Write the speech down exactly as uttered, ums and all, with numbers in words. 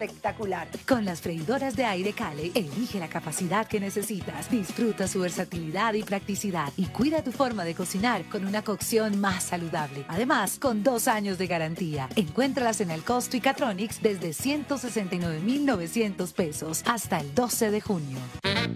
espectacular. Con las freidoras de aire Cale, elige la capacidad que necesitas, disfruta su versatilidad y practicidad y cuida tu forma de cocinar con una cocción más saludable. Además, con dos años de garantía. Encuéntralas en el Costo y Catronics desde ciento sesenta y nueve mil novecientos pesos hasta el doce de junio.